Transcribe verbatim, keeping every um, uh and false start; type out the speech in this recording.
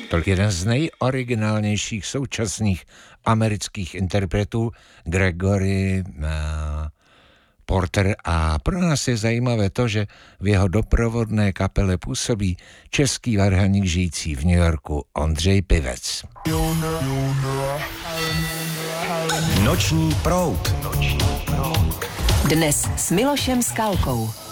To je jeden z nejoriginálnějších současných amerických interpretů Gregory uh, Porter, a pro nás je zajímavé to, že v jeho doprovodné kapele působí český varhaník žijící v New Yorku Ondřej Pivec. Noční proud. Dnes s Milošem Skalkou.